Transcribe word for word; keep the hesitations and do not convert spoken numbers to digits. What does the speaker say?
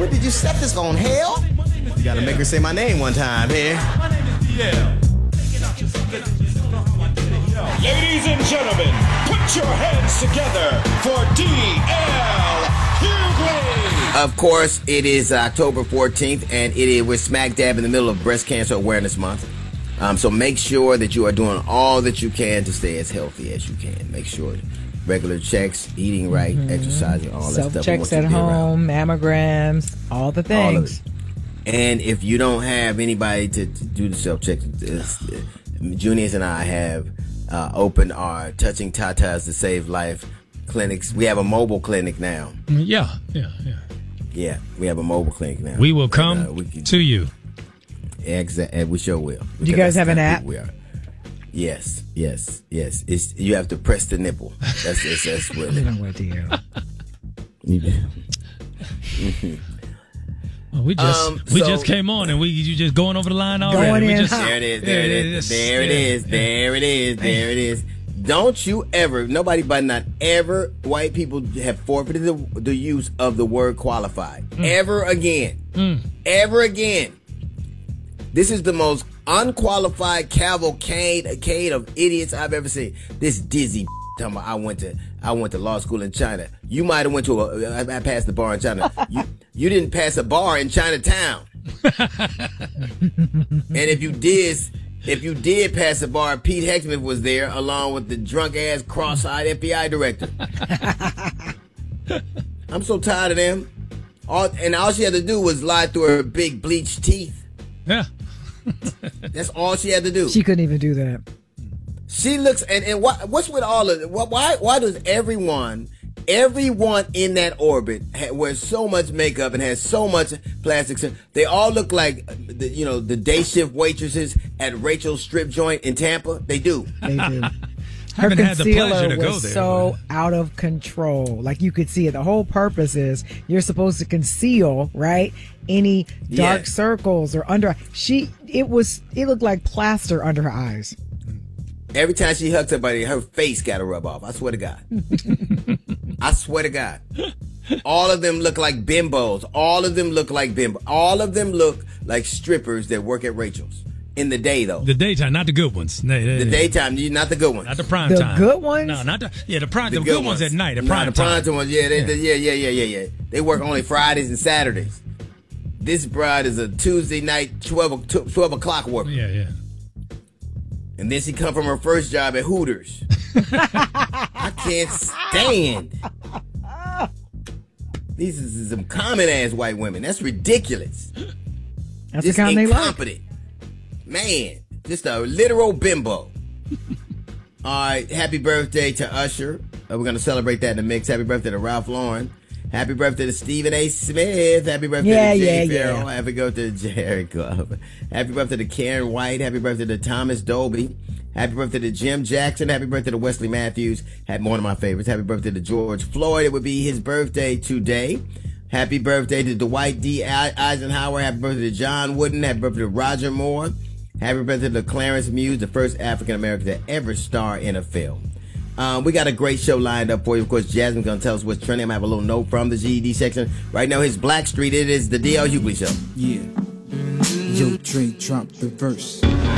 What did you set this on, hell? You gotta make her say my name one time here. My name is D L. Ladies and gentlemen, put your hands together for D L Hughley. Of course, it is October fourteenth, and it is we're smack dab in the middle of Breast Cancer Awareness Month. Um, so make sure that you are doing all that you can to stay as healthy as you can. Make sure regular checks, eating right, mm-hmm. exercising, all that stuff. Self-checks at home, mammograms, all the things. All and if you don't have anybody to, to do the self-checks, uh, Juniors and I have uh, opened our Touching Tatas to Save Life clinics. We have a mobile clinic now. Yeah, yeah, yeah. Yeah, we have a mobile clinic now. We will come and, uh, we can, to you. Exactly, we sure will. Do you guys have an app? We are. Yes, yes, yes. It's you have to press the nipple. That's that's, that's what. I don't know what to hear. Well, we just um, we so, just came on and we you just going over the line already. Going in just, there it is. There it is. There it is. There it is. There it is. Don't you ever, nobody but not ever, white people have forfeited the, the use of the word qualified. Mm. Ever again. Mm. Ever again. This is the most unqualified cavalcade of idiots I've ever seen. This dizzy talking about I went to I went to law school in China. You might have went to a I passed the bar in China. You you didn't pass a bar in Chinatown. And if you did if you did pass a bar, Pete Hecksman was there along with the drunk ass cross-eyed F B I director. I'm so tired of them. All and all she had to do was lie through her big bleached teeth. Yeah. That's all she had to do. She couldn't even do that. She looks, and, and why, what's with all of it? Why, why does everyone, everyone in that orbit ha, wears so much makeup and has so much plastic? They all look like, the, you know, the day shift waitresses at Rachel's strip joint in Tampa. They do. They do. Her concealer was there, so but... out of control. Like you could see it. The whole purpose is you're supposed to conceal, right? Any dark yeah. circles or under. She, it was, it looked like plaster under her eyes. Every time she hugs somebody, her face got to rub off. I swear to God. I swear to God. All of them look like bimbos. All of them look like bimbos. All of them look like strippers that work at Rachel's. In the day, though. The daytime, not the good ones. No, the daytime, not the good ones. Not the prime the time. The good ones? No, not the, yeah, the prime, the, the good, good ones. ones at night, the prime no, the prime time. ones, yeah, they, yeah. The, yeah, yeah, yeah, yeah, yeah. They work only Fridays and Saturdays. This bride is a Tuesday night, twelve, twelve o'clock worker. Yeah, yeah. And then she come from her first job at Hooters. I can't stand. These is some common ass white women. That's ridiculous. That's just the kind incompetent. They like. Man, just a literal bimbo. All right, happy birthday to Usher. Uh, we're going to celebrate that in the mix. Happy birthday to Ralph Lauren. Happy birthday to Stephen A. Smith. Happy birthday yeah, to Jay yeah, Farrell. Yeah. Happy birthday to Jared Glover. Happy birthday to Karen White. Happy birthday to Thomas Dolby. Happy birthday to Jim Jackson. Happy birthday to Wesley Matthews. Had one of my favorites. Happy birthday to George Floyd. It would be his birthday today. Happy birthday to Dwight D. Eisenhower. Happy birthday to John Wooden. Happy birthday to Roger Moore. Happy birthday to Clarence Muse, the first African American to ever star in a film. Um, we got a great show lined up for you. Of course, Jasmine's going to tell us what's trending. I'm going to have a little note from the G E D section. Right now, it's Black Street. It is the D L Hughley Show. Yeah. Yo, Dre dropped the verse.